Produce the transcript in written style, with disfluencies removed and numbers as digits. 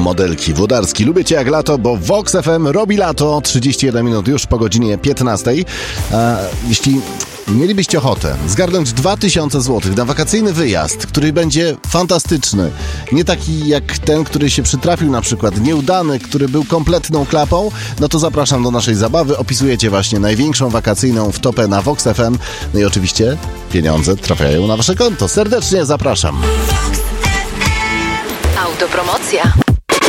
Modelki Włodarski. Lubię Cię jak lato, bo Vox FM robi lato. 31 minut już po godzinie 15. Jeśli mielibyście ochotę zgarnąć 2000 zł na wakacyjny wyjazd, który będzie fantastyczny, nie taki jak ten, który się przytrafił, na przykład nieudany, który był kompletną klapą, no to zapraszam do naszej zabawy. Opisujecie właśnie największą wakacyjną wtopę na Vox FM. No i oczywiście pieniądze trafiają na Wasze konto. Serdecznie zapraszam. Autopromocja.